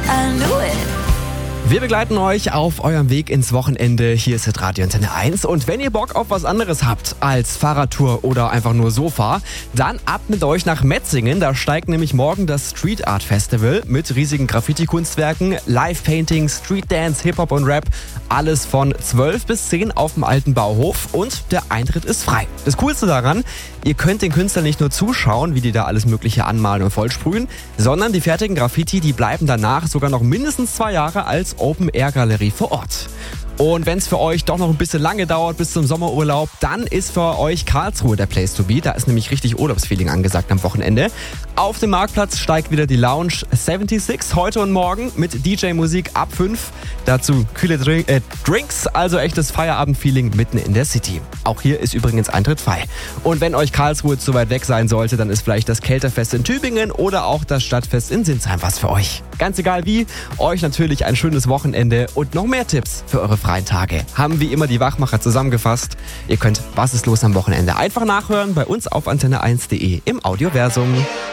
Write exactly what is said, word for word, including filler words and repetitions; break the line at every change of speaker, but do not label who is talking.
I knew it.
Wir begleiten euch auf eurem Weg ins Wochenende. Hier ist das Radio Antenne eins. Und wenn ihr Bock auf was anderes habt als Fahrradtour oder einfach nur Sofa, dann ab mit euch nach Metzingen. Da steigt nämlich morgen das Street Art Festival mit riesigen Graffiti-Kunstwerken, Live-Painting, Street Dance, Hip-Hop und Rap. Alles von zwölf bis zehn auf dem alten Bauhof und der Eintritt ist frei. Das Coolste daran, ihr könnt den Künstlern nicht nur zuschauen, wie die da alles Mögliche anmalen und vollsprühen, sondern die fertigen Graffiti, die bleiben danach sogar noch mindestens zwei Jahre als Open-Air-Galerie vor Ort. Und wenn es für euch doch noch ein bisschen lange dauert bis zum Sommerurlaub, dann ist für euch Karlsruhe der Place to be. Da ist nämlich richtig Urlaubsfeeling angesagt am Wochenende. Auf dem Marktplatz steigt wieder die Lounge sechsundsiebzig heute und morgen mit D J-Musik ab fünf. Dazu kühle Drink, äh, Drinks, also echtes Feierabendfeeling mitten in der City. Auch hier ist übrigens Eintritt frei. Und wenn euch Karlsruhe zu weit weg sein sollte, dann ist vielleicht das Kälterfest in Tübingen oder auch das Stadtfest in Sinsheim was für euch. Ganz egal wie, euch natürlich ein schönes Wochenende und noch mehr Tipps für eure freien Tage haben wie immer die Wachmacher zusammengefasst. Ihr könnt Was ist los am Wochenende einfach nachhören bei uns auf antenne eins punkt de im Audioversum.